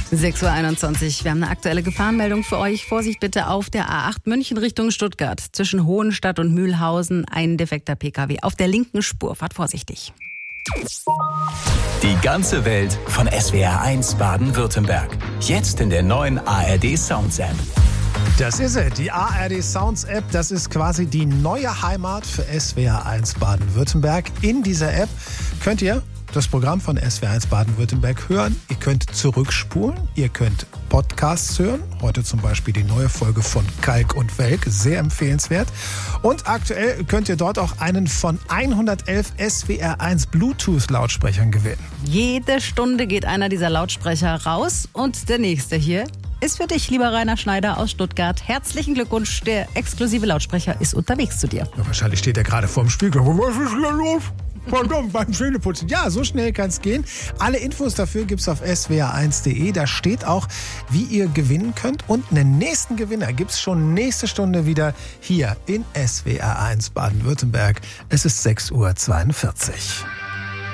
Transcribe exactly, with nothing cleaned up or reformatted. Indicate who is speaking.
Speaker 1: sechs Uhr einundzwanzig. Wir haben eine aktuelle Gefahrenmeldung für euch. Vorsicht bitte auf der A acht München Richtung Stuttgart. Zwischen Hohenstadt und Mühlhausen ein defekter P K W. Auf der linken Spur. Fahrt vorsichtig.
Speaker 2: Die ganze Welt von S W R eins Baden-Württemberg. Jetzt in der neuen A R D Sounds App.
Speaker 3: Das ist es, die A R D Sounds App. Das ist quasi die neue Heimat für S W R eins Baden-Württemberg. In dieser App könnt ihr das Programm von S W R eins Baden-Württemberg hören. Ihr könnt zurückspulen, ihr könnt Podcasts hören. Heute zum Beispiel die neue Folge von Kalk und Welk, sehr empfehlenswert. Und aktuell könnt ihr dort auch einen von hundertelf S W R eins Bluetooth-Lautsprechern gewinnen.
Speaker 1: Jede Stunde geht einer dieser Lautsprecher raus und der nächste hier ist für dich, lieber Rainer Schneider aus Stuttgart. Herzlichen Glückwunsch, der exklusive Lautsprecher ist unterwegs zu dir.
Speaker 3: Ja, wahrscheinlich steht er gerade vorm Spiegel. Was ist hier los? Verdammt, beim Zähneputzen. Ja, so schnell kann es gehen. Alle Infos dafür gibt's auf s w r eins punkt de. Da steht auch, wie ihr gewinnen könnt. Und einen nächsten Gewinner gibt's schon nächste Stunde wieder hier in S W R eins Baden-Württemberg. Es ist sechs Uhr zweiundvierzig.